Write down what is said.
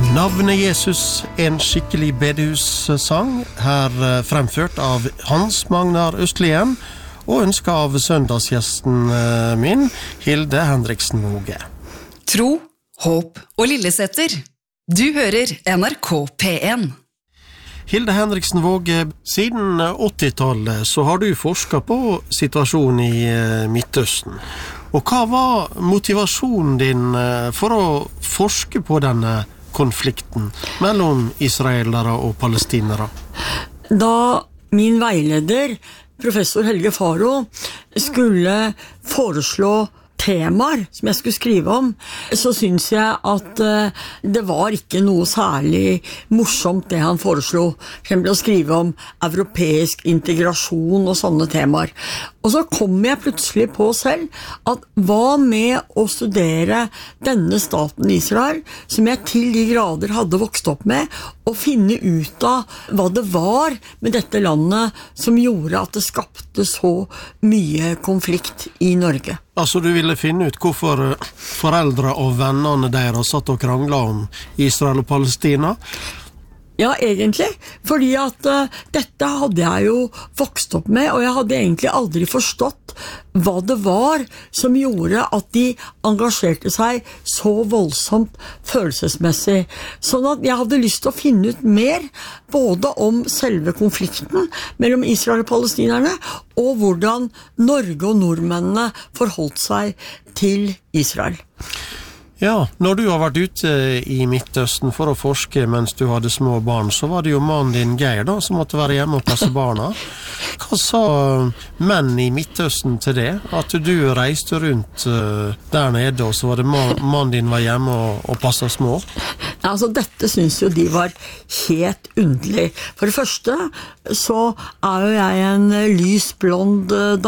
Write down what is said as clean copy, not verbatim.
Navnet Jesus, en skikkelig bedehussang, her fremført av Hans Magnar Østlien, og ønsket av søndagsgjesten min, Hilde Henriksen Våge. Tro, håp og Lillesetter. Du hører NRK P1. Hilde Henriksen Våge, siden 80-tallet så har du forsket på situasjonen i Midtøsten. Og hva var motivasjonen din for å forske på denne konflikten mellom israelere og palestinere? Da min veileder, professor Helge Faro, skulle foreslå temaer som jeg skulle skrive om, så synes jeg at det var ikke noe særlig morsomt det han foreslo, for eksempel å skrive om europeisk integrasjon og sånne temaer. Og så kom jeg plutselig på selv at hva med å studere denne staten Israel, som jeg til de grader hadde vokst opp med, og finne ut av hva det var med dette landet som gjorde at det skapte så mye konflikt i Norge. Altså du ville finne ut hvorfor foreldre og vennene deres satt og kranglet om Israel og Palestina? Ja, egentlig, fordi at dette hadde jeg jo vokst opp med, og jeg hadde egentlig aldri forstått hva det var som gjorde at de engasjerte seg så voldsomt følelsesmessig. Sånn at jeg hadde lyst til å finne ut mer, både om selve konflikten mellom Israel og palestinerne, og hvordan Norge og nordmennene forholdt seg til Israel. Ja, når du har vært ute i Midtøsten for å forske mens du hadde små barn, så var det jo mannen din Geir da, som måtte være hjemme og passe barna. Hva sa menn i Midtøsten til det? At du reiste rundt der nede, og så var det mannen din var hjemme og passet små? Altså, dette synes jo de var helt underlig. For det første så er jo jeg en lys blond